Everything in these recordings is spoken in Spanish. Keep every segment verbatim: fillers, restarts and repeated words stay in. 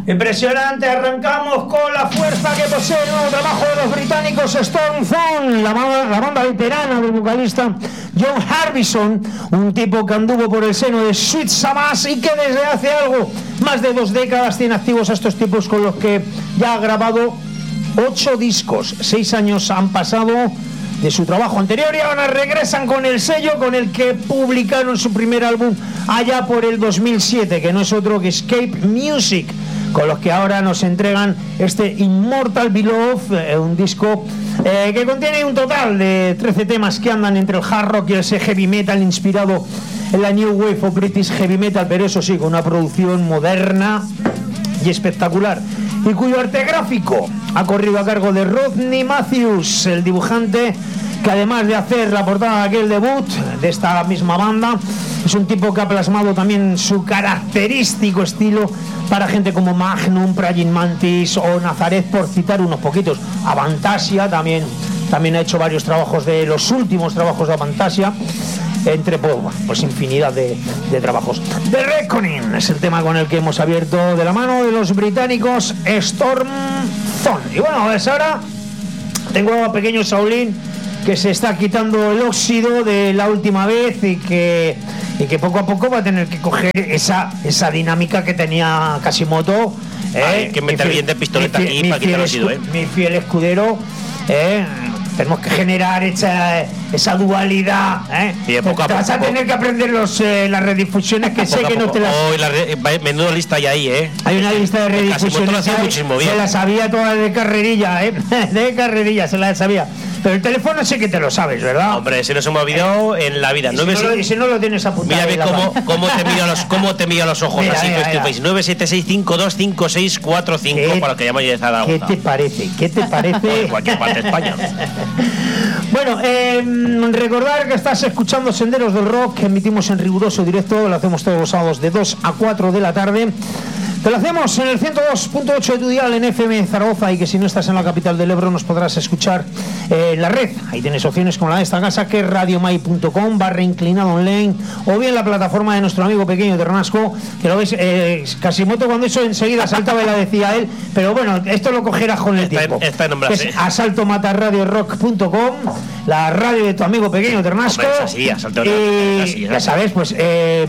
Impresionante, arrancamos con la fuerza que posee el nuevo trabajo de los británicos Storm Zone, la banda, la banda veterana del vocalista John Harbison, un tipo que anduvo por el seno de Sweet Sabbath y que desde hace algo más de dos décadas tiene activos a estos tipos, con los que ya ha grabado ocho discos. Seis años han pasado de su trabajo anterior y ahora regresan con el sello con el que publicaron su primer álbum allá por el dos mil siete, que no es otro que Escape Music, con los que ahora nos entregan este Immortal Beloved, eh, un disco eh, que contiene un total de trece temas que andan entre el hard rock y ese heavy metal inspirado en la New Wave of British Heavy Metal, pero eso sí, con una producción moderna y espectacular, y cuyo arte gráfico ha corrido a cargo de Rodney Matthews, el dibujante que, además de hacer la portada de aquel debut de esta misma banda, es un tipo que ha plasmado también su característico estilo para gente como Magnum, Praying Mantis o Nazareth, por citar unos poquitos. Avantasia también, también ha hecho varios trabajos, de los últimos trabajos de Avantasia, entre pues, pues infinidad de, de trabajos. The Reckoning es el tema con el que hemos abierto de la mano de los británicos Storm Zone. Y bueno, pues ahora tengo a pequeño Saulín, que se está quitando el óxido de la última vez y que, y que poco a poco va a tener que coger esa, esa dinámica que tenía Casimoto. ¿eh? Hay que meter bien de pistoleta mi, aquí mi para quitar el óxido, ¿eh? Mi fiel escudero, ¿eh? Tenemos que generar esa, esa dualidad, ¿eh? Bien, poco a te vas poco, a tener que aprender los, eh, las redifusiones, que sé que no te las... Oh, la re... Menudo lista hay ahí, ¿eh? Hay una lista de redifusiones, se las sabía todas de carrerilla, ¿eh? De carrerilla, se las sabía. Pero el teléfono sí que te lo sabes, ¿verdad? Hombre, se nos hemos olvidado en la vida. Y, si no, lo, y si no lo tienes apuntado. Mira cómo, cómo te mira los, cómo te mira los ojos, mira, así, face to face. nueve siete seis cinco dos cinco seis cuatro cinco para lo que llamáis de Zaragoza. ¿Qué te parece? ¿Qué te parece? En cualquier parte de España. Bueno, eh, recordar que estás escuchando Senderos del Rock, que emitimos en riguroso directo, lo hacemos todos los sábados de dos a cuatro de la tarde. Te lo hacemos en el ciento dos punto ocho de tu dial en F M Zaragoza, y que si no estás en la capital del Ebro nos podrás escuchar eh, en la red. Ahí tienes opciones como la de esta casa, que es radiomai punto com barra inclinado online, o bien la plataforma de nuestro amigo pequeño Ternasco, que lo ves, eh, Casimoto cuando eso enseguida saltaba y la decía él, pero bueno, esto lo cogerás con el está tiempo. En, está en nombre, es ¿sí? asalto mata radio rock punto com, la radio de tu amigo pequeño Ternasco. Hombre, es así, asalto y es así, es ya así. sabes, pues... Eh,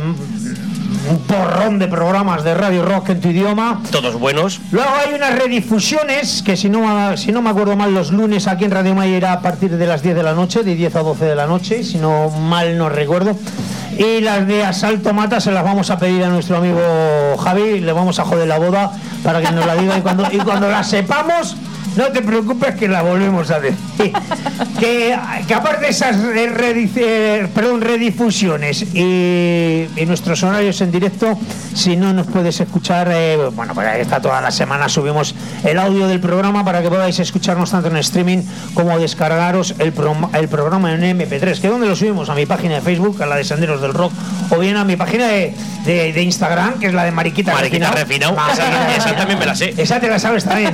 un porrón de programas de radio rock en tu idioma, todos buenos. Luego hay unas redifusiones que, si no, si no me acuerdo mal, los lunes aquí en Radio May era a partir de las diez de la noche, de diez a doce de la noche, si no mal no recuerdo. Y las de Asalto Mata se las vamos a pedir a nuestro amigo Javi, le vamos a joder la boda para que nos la diga, y cuando, y cuando la sepamos, no te preocupes que la volvemos a decir. Que, que aparte de esas redic- perdón, redifusiones y, y nuestros horarios en directo, si no nos puedes escuchar, eh, bueno, pues ahí está, toda la semana subimos el audio del programa para que podáis escucharnos tanto en streaming como descargaros el, pro- el programa en eme pe tres, que donde lo subimos, a mi página de Facebook, a la de Senderos del Rock, o bien a mi página de, de, de Instagram, que es la de Mariquita, Mariquita Refinado. Refinado. Esa, esa también me la sé. Esa te la sabes también.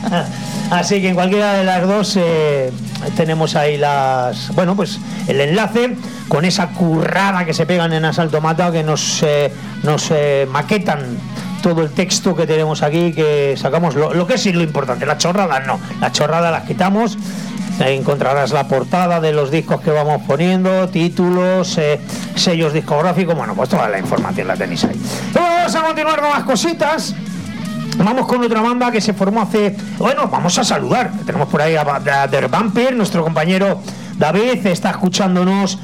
Así que en cualquiera de las dos eh, tenemos ahí las, bueno, pues el enlace con esa currada que se pegan en Asalto Mata, que nos eh, nos eh, maquetan todo el texto que tenemos aquí, que sacamos lo, lo que es lo importante. Las chorradas no, las chorradas las quitamos. Encontrarás la portada de los discos que vamos poniendo, títulos, eh, sellos discográficos, bueno, pues toda la información la tenéis ahí. Y bueno, vamos a continuar con las cositas. Vamos con otra banda que se formó hace... Bueno, vamos a saludar. Tenemos por ahí a, a Der Vampir, nuestro compañero David está escuchándonos.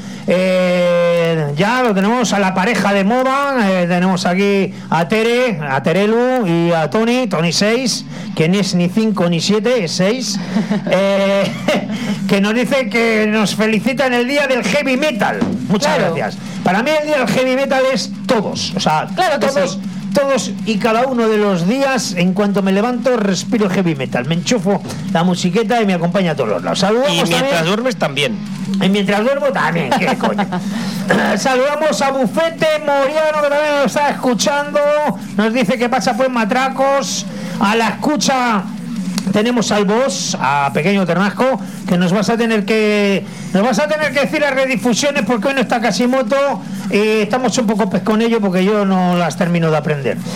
Eh, ya lo tenemos a la pareja de moda. Eh, tenemos aquí a Tere, a Terelu y a Tony, Tony seis, que no es ni cinco ni siete, es seis. Eh, que nos dice que nos felicita en el día del heavy metal. Muchas claro. gracias. Para mí el día del heavy metal es todos. O sea, claro que todos. Sí. Todos y cada uno de los días, en cuanto me levanto, respiro heavy metal. Me enchufo la musiqueta y me acompaña a todos los lados. Saludamos y mientras también, duermes también. Y mientras duermo también, qué coño. Saludamos a Bufete Moriano, que también nos está escuchando. Nos dice que pasa pues matracos. A la escucha tenemos al boss, a Pequeño Ternasco, que nos vas a tener que nos vas a tener que decir las redifusiones, porque hoy no está Casimoto y estamos un poco pez con ello porque yo no las termino de aprender.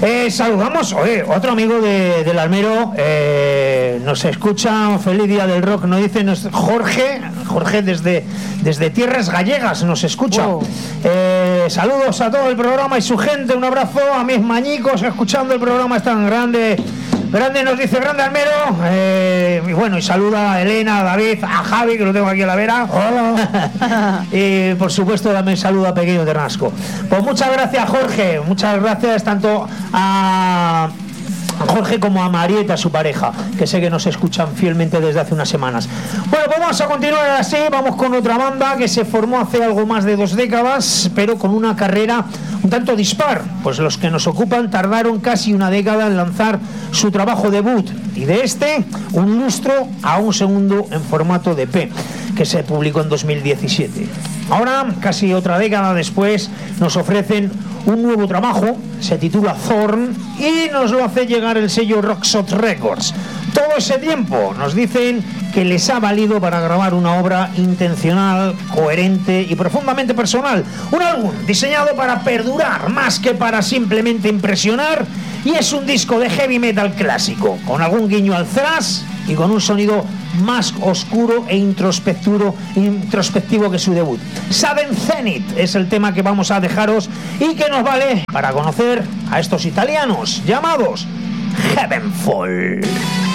Eh, saludamos, oye, otro amigo de, del Almero, eh, nos escucha, feliz día del rock, nos dice nos, Jorge, Jorge desde, desde Tierras Gallegas nos escucha. Oh. Eh, saludos a todo el programa y su gente, un abrazo a mis mañicos escuchando el programa, es tan grande. Grande nos dice Grande Almero, eh, y bueno, y saluda a Elena, a David, a Javi, que lo tengo aquí a la vera. Hola. Y por supuesto también saluda a Pequeño Ternasco. Pues muchas gracias, Jorge, muchas gracias tanto a Jorge como a Marieta, su pareja, que sé que nos escuchan fielmente desde hace unas semanas. Bueno, pues vamos a continuar así, vamos con otra banda que se formó hace algo más de dos décadas, pero con una carrera un tanto dispar, pues los que nos ocupan tardaron casi una década en lanzar su trabajo debut, y de este, un lustro a un segundo en formato de E P, que se publicó en dos mil diecisiete. Ahora, casi otra década después, nos ofrecen un nuevo trabajo, se titula Thorn, y nos lo hace llegar el sello Rockshot Records. Todo ese tiempo nos dicen que les ha valido para grabar una obra intencional, coherente y profundamente personal. Un álbum diseñado para perdurar más que para simplemente impresionar, y es un disco de heavy metal clásico, con algún guiño al thrash y con un sonido más oscuro e introspectivo, introspectivo que su debut. Sudden Zenith es el tema que vamos a dejaros y que nos vale para conocer a estos italianos llamados Heavenfall.